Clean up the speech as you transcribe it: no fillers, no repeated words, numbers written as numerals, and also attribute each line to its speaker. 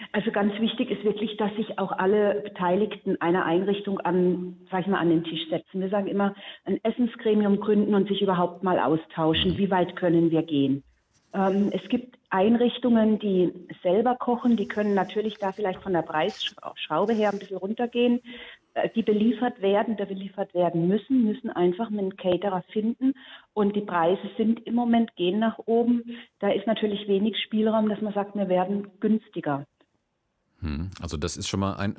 Speaker 1: Also ganz wichtig ist wirklich, dass sich auch alle Beteiligten einer Einrichtung sag ich mal, an den Tisch setzen. Wir sagen immer, ein Essensgremium gründen und sich überhaupt mal austauschen. Wie weit können wir gehen? Es gibt Einrichtungen, die selber kochen, die können natürlich da vielleicht von der Preisschraube her ein bisschen runtergehen. Die beliefert werden müssen einfach einen Caterer finden. Und die Preise sind im Moment, gehen nach oben. Da ist natürlich wenig Spielraum, dass man sagt, wir werden günstiger.
Speaker 2: Also das ist schon mal ein